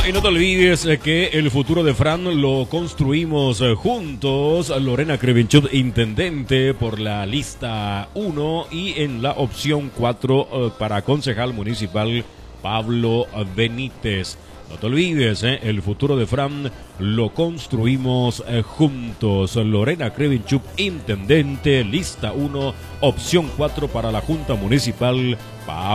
y no te olvides que el futuro de Fran lo construimos juntos. Lorena Crevinchuk, intendente por la lista 1, y en la opción 4 para concejal municipal Pablo Benítez. No te olvides, el futuro de Fran lo construimos juntos. Lorena Crevinchuk, intendente, lista 1, opción 4 para la Junta Municipal.